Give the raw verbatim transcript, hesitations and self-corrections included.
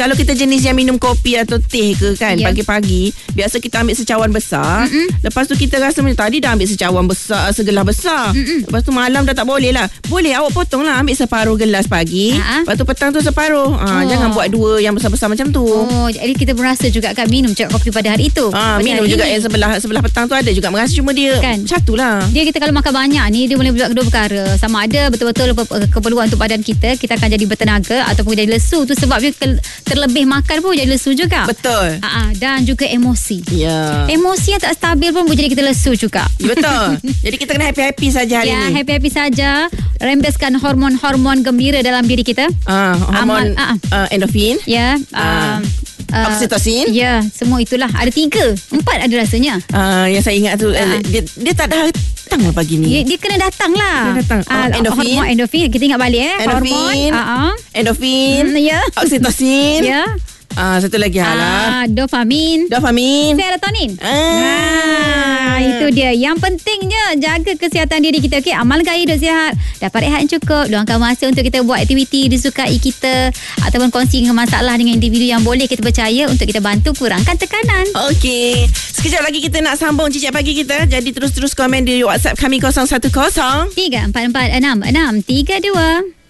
kalau kita jenis yang minum kopi atau teh ke kan, yeah. pagi-pagi, biasa kita ambil secawan besar. Mm-mm. Lepas tu kita rasa macam tadi dah ambil secawan besar, segelas besar. Mm-mm. Lepas tu malam dah tak boleh lah. Boleh awak potong lah, ambil separuh gelas pagi. Ha-ha. Lepas tu petang tu separuh. Ha, Oh. Jangan buat dua yang besar-besar macam tu. Oh, jadi kita pun rasa juga kan minum juga kopi pada hari itu. Ha, Pada minum hari juga ini. yang sebelah sebelah petang tu ada juga merasa, cuma dia Kan? satu lah. Dia kita kalau makan banyak ni, dia boleh buat kedua perkara. Sama ada betul-betul keperluan untuk badan kita, kita akan jadi bertenaga ataupun jadi lesu. Tu sebabnya terlebih makan pun jadi lesu juga. Betul. Ha, dan juga emosi. Ya. Emosi yang tak stabil pun boleh jadi kita lesu juga. Ya, betul. Jadi kita kena happy-happy saja hari Ya, ni. happy-happy saja. Rembeskan hormon-hormon gembira dalam diri kita. Ah, hormon Amal- ah, uh, endorfin, Ya. Ah. Um, uh, oksitosin. Ya, semua itulah. Ada tiga. Empat ada rasanya. Uh, yang saya ingat tu, Ah. uh, dia dia tak ada datang lah pagi ni. Dia, dia kena datang lah. Kena datang. Ah, Oh, endorfin. Hormon endorfin. Kita ingat balik eh. Endorfin. Hormon. Uh-uh. Endorfin, Hmm, ya. oksitosin. Ya. Ah, satu lagi halah. Ah, dopamin. Dopamin. Serotonin. Ah. Ah, itu dia. Yang pentingnya jaga kesihatan diri kita. Okey, amalkan hidup sihat. Dapat rehat yang cukup. Luangkan masa untuk kita buat aktiviti disukai kita ataupun kongsi masalah dengan individu yang boleh kita percaya untuk kita bantu kurangkan tekanan. Okey. Sekejap lagi kita nak sambung Cicak Pagi kita. Jadi terus-terus komen di WhatsApp kami kosong satu kosong tiga empat empat enam enam tiga dua.